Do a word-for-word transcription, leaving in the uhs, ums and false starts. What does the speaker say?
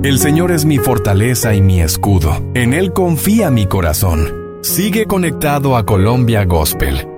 El Señor es mi fortaleza y mi escudo. En Él confía mi corazón. Sigue conectado a Colombia Gospel